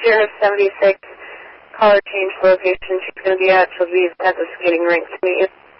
Sierra 76, caller change location. She's going to be at the skating rink.